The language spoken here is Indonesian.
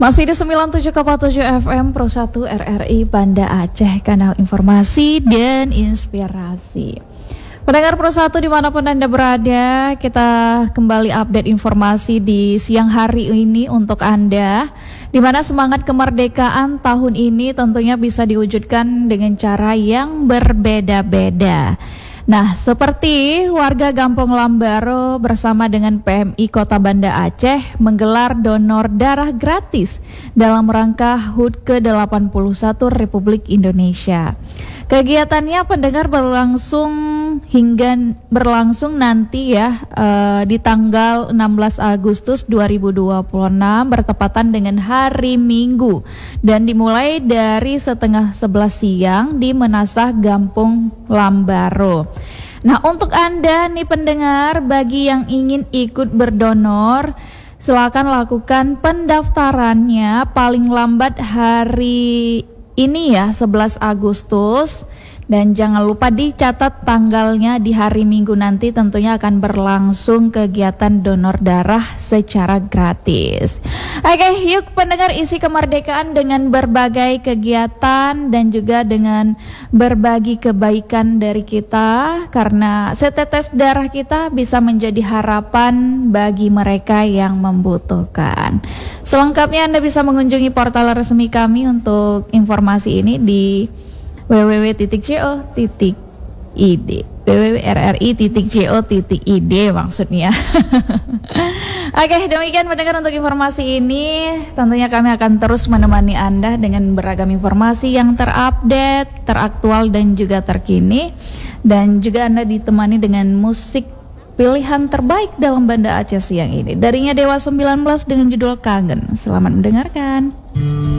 Masih di 97,7 FM Pro 1 RRI Banda Aceh, kanal informasi dan inspirasi. Pendengar Pro 1 dimanapun Anda berada, kita kembali update informasi di siang hari ini untuk Anda, di mana semangat kemerdekaan tahun ini tentunya bisa diwujudkan dengan cara yang berbeda-beda. Nah, seperti warga Gampong Lambaro bersama dengan PMI Kota Banda Aceh menggelar donor darah gratis dalam rangka HUT ke-81 Republik Indonesia. Kegiatannya pendengar berlangsung nanti ya di tanggal 16 Agustus 2026 bertepatan dengan hari Minggu dan dimulai dari setengah 11 siang di Menasah Gampong Lambaro. Nah, untuk Anda nih pendengar, bagi yang ingin ikut berdonor, silakan lakukan pendaftarannya paling lambat hari ini ya, 11 Agustus. Dan jangan lupa dicatat tanggalnya, di hari Minggu nanti tentunya akan berlangsung kegiatan donor darah secara gratis. Oke, yuk pendengar, isi kemerdekaan dengan berbagai kegiatan dan juga dengan berbagi kebaikan dari kita, karena setetes darah kita bisa menjadi harapan bagi mereka yang membutuhkan. Selengkapnya Anda bisa mengunjungi portal resmi kami untuk informasi ini di www.co.id www.rri.co.id maksudnya. Oke, demikian pendengar untuk informasi ini. Tentunya kami akan terus menemani Anda dengan beragam informasi yang terupdate, teraktual dan juga terkini. Dan juga Anda ditemani dengan musik pilihan terbaik dalam Banda Aceh siang ini. Darinya Dewa 19 dengan judul Kangen. Selamat mendengarkan.